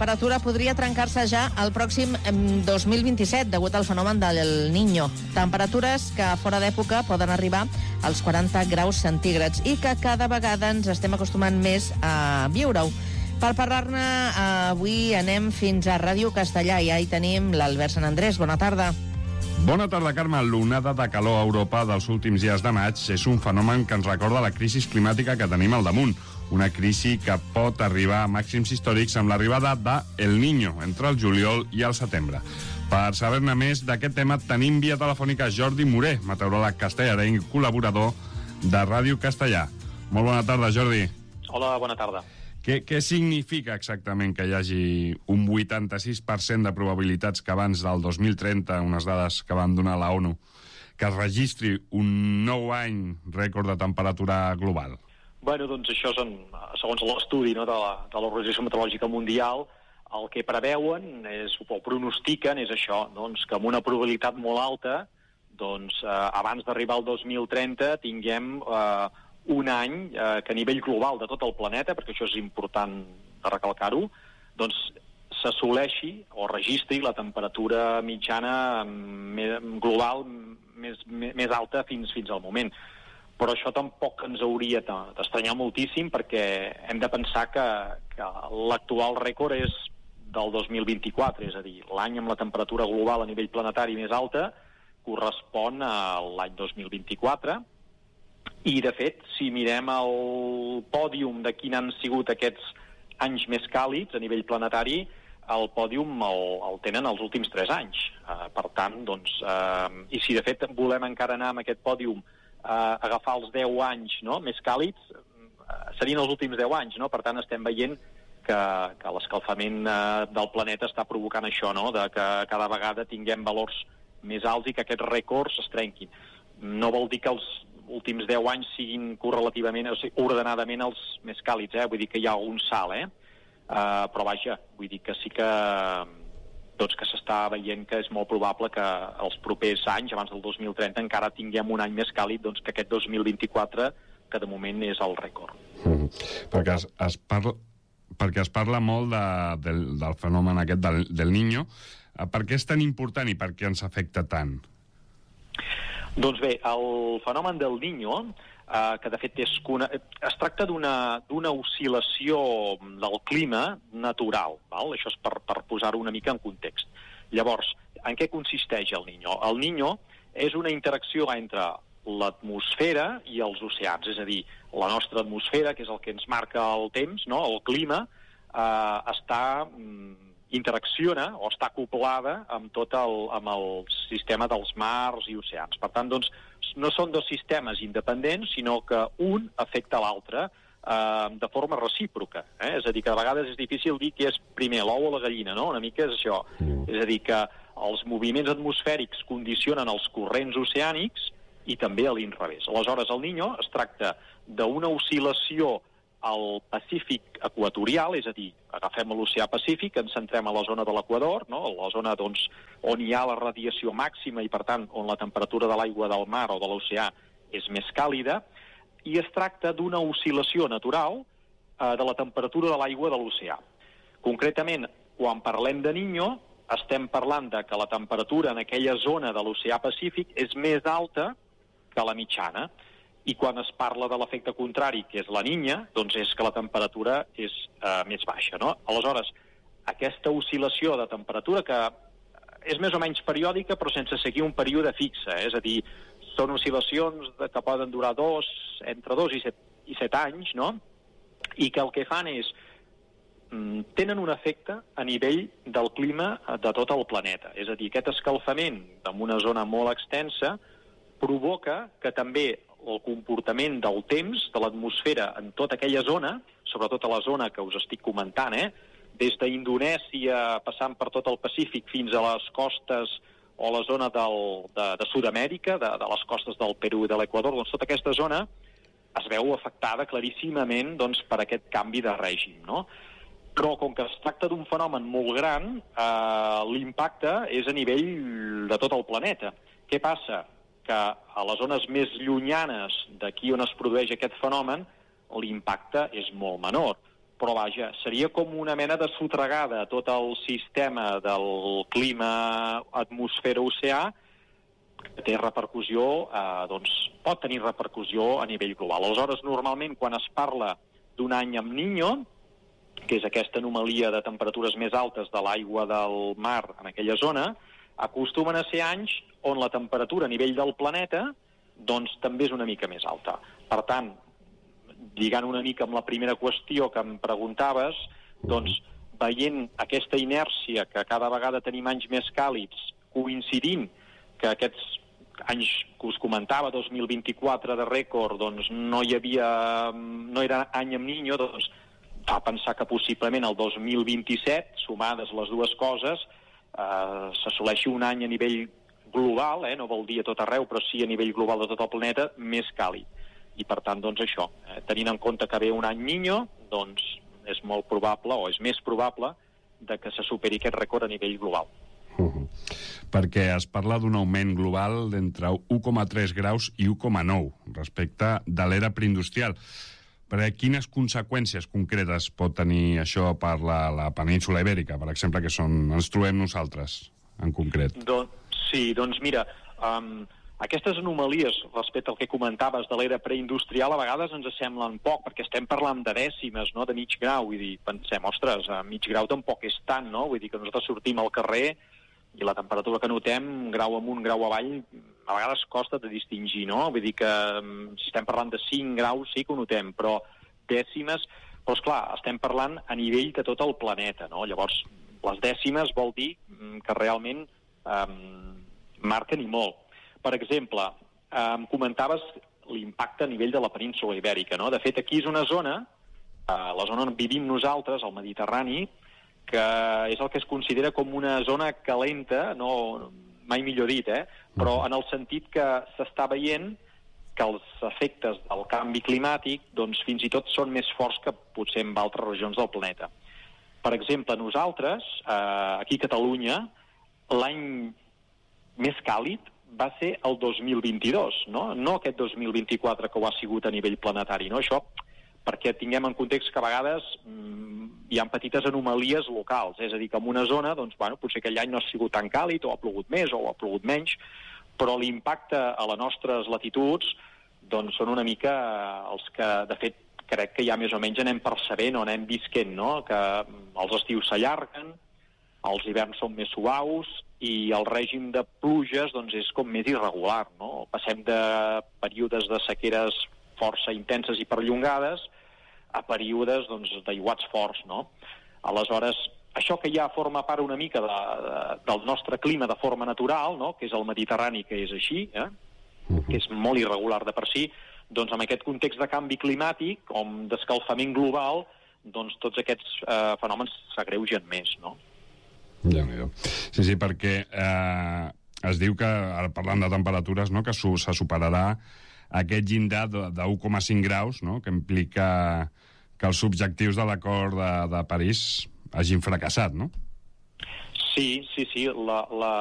temperatura podria trencar-se ja el pròxim 2027 degut al fenomen del Niño. Temperatures que fora d'època poden arribar als 40 graus centígrads i que cada vegada ens estem acostumant més a viure-ho. Per parlar-ne, avui anem fins a Ràdio Castellà i ja hi tenim l'Albert Sant Andrés. Bona tarda. Bona tarda, Carme. L'onada de calor a Europa dels últims dies de maig és un fenomen que ens recorda la crisi climàtica que tenim al damunt. Una crisi que pot arribar a màxims històrics amb l'arribada de El Niño entre el juliol i el setembre. Per saber-ne més d'aquest tema tenim via telefònica Jordi Moré, meteoròleg castellarenc i col·laborador de Ràdio Castellà. Molt bona tarda, Jordi. Hola, bona tarda. Què significa exactament que hi hagi un 86% de probabilitats que abans del 2030, unes dades que van donar la ONU, que es registri un nou any rècord de temperatura global? Bueno, doncs això són, segons l'estudi de l'Organització Meteorològica Mundial, el que preveuen o pronostiquen és això, doncs, que amb una probabilitat molt alta, doncs, abans d'arribar al 2030 tinguem un any que a nivell global de tot el planeta, perquè això és important de recalcar-ho, doncs s'assoleixi o registri la temperatura mitjana global més alta fins al moment. Però això tampoc ens hauria d'estranyar moltíssim perquè hem de pensar que l'actual rècord és del 2024, és a dir, l'any amb la temperatura global a nivell planetari més alta correspon a l'any 2024. I, de fet, si mirem el pòdium de quin han sigut aquests anys més càlids a nivell planetari, el pòdium el tenen els últims 3 anys. Per tant, doncs, i si de fet volem encara anar amb aquest pòdium agafar els 10 anys més càlids, serien els últims 10 anys, no? Per tant, estem veient que l'escalfament del planeta està provocant això, no? De que cada vegada tinguem valors més alts i que aquests rècords es trenquin. No vol dir que els últims 10 anys siguin correlativament, o sigui, ordenadament els més càlids, vull dir que hi ha algun salt, però vaja, vull dir que sí que doncs que s'està veient que és molt probable que els propers anys, abans del 2030, encara tinguem un any més càlid doncs, que aquest 2024, que de moment és el rècord. Perquè es parla molt del fenomen aquest del Niño. Per què és tan important i per què ens afecta tant? Doncs bé, el fenomen del Niño, que de fet es tracta d'una oscil·lació del clima natural, val? Això és per posar-ho una mica en context. Llavors, en què consisteix el Niño? El Niño és una interacció entre l'atmosfera i els oceans, és a dir, la nostra atmosfera, que és el que ens marca el temps, no? El clima, interacciona o està acoplada amb el sistema dels mars i oceans. Per tant, doncs, no són dos sistemes independents, sinó que un afecta l'altre de forma recíproca. És a dir, que a vegades és difícil dir què és primer, l'ou o la gallina, no? Una mica és això. És a dir, que els moviments atmosfèrics condicionen els corrents oceànics i també a l'inrevés. Aleshores, el Niño es tracta d'una oscil·lació al Pacífic equatorial, és a dir, agafem l'oceà Pacífic, ens centrem a la zona de l'Equador, no? La zona doncs, on hi ha la radiació màxima i, per tant, on la temperatura de l'aigua del mar o de l'oceà és més càlida, i es tracta d'una oscil·lació natural de la temperatura de l'aigua de l'oceà. Concretament, quan parlem de Niño, estem parlant de que la temperatura en aquella zona de l'oceà Pacífic és més alta que la mitjana, i quan es parla de l'efecte contrari, que és la Niña, doncs és que la temperatura és més baixa, no? Aleshores, aquesta oscil·lació de temperatura, que és més o menys periòdica, però sense seguir un període fixe, és a dir, són oscil·lacions que poden durar entre 2 i 7 anys, no? I que el que fan és tenen un efecte a nivell del clima de tot el planeta. És a dir, aquest escalfament en una zona molt extensa provoca que també el comportament del temps, de l'atmosfera en tota aquella zona, sobretot a la zona que us estic comentant, des d'Indonèsia, passant per tot el Pacífic fins a les costes o la zona de Sud-amèrica, de les costes del Perú i de l'Equador, doncs tota aquesta zona es veu afectada claríssimament doncs, per aquest canvi de règim, no? Però com que es tracta d'un fenomen molt gran, l'impacte és a nivell de tot el planeta. Què passa? Que a les zones més llunyanes d'aquí on es produeix aquest fenomen l'impacte és molt menor. però vaja, seria com una mena de sotregada a tot el sistema del clima atmosfera-oceà, que té repercussió, doncs pot tenir repercussió a nivell global. Aleshores, normalment, quan es parla d'un any amb Niño, que és aquesta anomalia de temperatures més altes de l'aigua del mar en aquella zona, acostumen a ser anys on la temperatura a nivell del planeta doncs també és una mica més alta. Per tant, lligant una mica amb la primera qüestió que em preguntaves, doncs veient aquesta inèrcia que cada vegada tenim anys més càlids, coincidint que aquests anys que us comentava, 2024 de rècord, doncs no era any amb Niño, doncs fa pensar que possiblement el 2027, sumades les dues coses, s'assoleixi un any a nivell global, no vol dir a tot arreu, però sí a nivell global de tot el planeta, més càlid. I per tant, doncs això, tenint en compte que ve un any Niño, doncs és molt probable, o és més probable, de que se superi aquest rècord a nivell global. Perquè es parla d'un augment global d'entre 1,3 graus i 1,9 respecte de l'era preindustrial. Però quines conseqüències concretes pot tenir això per la península Ibèrica, per exemple, que ens trobem nosaltres en concret? Doncs mira, aquestes anomalies respecte al que comentaves de l'era preindustrial a vegades ens semblen poc, perquè estem parlant de dècimes, no?, de mig grau, vull dir, pensem, ostres, mig grau tampoc és tant, no? Vull dir que nosaltres sortim al carrer i la temperatura que notem, grau amunt, grau avall, a vegades costa de distingir, no? Vull dir que si estem parlant de 5 graus sí que ho notem, però dècimes... Però, esclar, estem parlant a nivell de tot el planeta, no? Llavors, les dècimes vol dir que realment marquen i molt. Per exemple, em comentaves l'impacte a nivell de la península Ibèrica, no? De fet, aquí és una zona, la zona on vivim nosaltres, al Mediterrani, que és el que es considera com una zona calenta, no, mai millor dit, però en el sentit que s'està veient que els efectes del canvi climàtic doncs, fins i tot són més forts que potser en altres regions del planeta. Per exemple, nosaltres, aquí a Catalunya, l'any més càlid va ser el 2022, no aquest 2024 que ho ha sigut a nivell planetari, no? Això perquè tinguem en context que a vegades hi ha petites anomalies locals, és a dir, que en una zona, doncs, bueno, potser aquell any no ha sigut tan càlid, o ha plogut més, o ha plogut menys, però l'impacte a les nostres latituds doncs, són una mica els que, de fet, crec que ja més o menys anem percebent o anem visquent, no? Que els estius s'allarguen, els hiverns són més suaus i el règim de pluges doncs, és com més irregular, no? Passem de períodes de sequeres força intenses i perllongades a períodes doncs, d'aiguats forts, no? Aleshores, això que ja forma part una mica del nostre clima de forma natural, no? Que és el Mediterrani, que és així, que és molt irregular de per si, doncs amb aquest context de canvi climàtic, com d'escalfament global, doncs tots aquests fenòmens s'agreugen més, no? Déu-n'hi-do. Sí, perquè es diu que, parlant de temperatures, no, que se superarà aquest llindar de 1,5 graus, no, que implica que els objectius de l'acord de París hagin fracassat, no? Sí.